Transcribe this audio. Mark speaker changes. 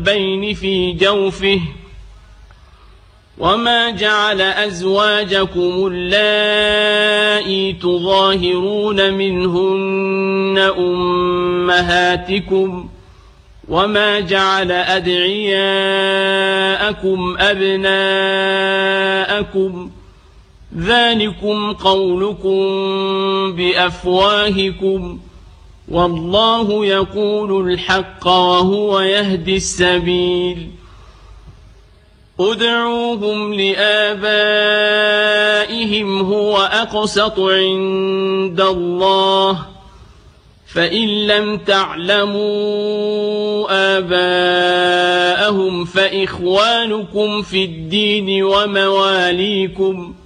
Speaker 1: بين في جوفه وما جعل أزواجكم اللائي تظاهرون منهن أمهاتكم وما جعل أدعياءكم أبناءكم ذلكم قولكم بأفواهكم والله يقول الحق وهو يهدي السبيل ادعوهم لآبائهم هو أقسط عند الله فإن لم تعلموا آباءهم فإخوانكم في الدين ومواليكم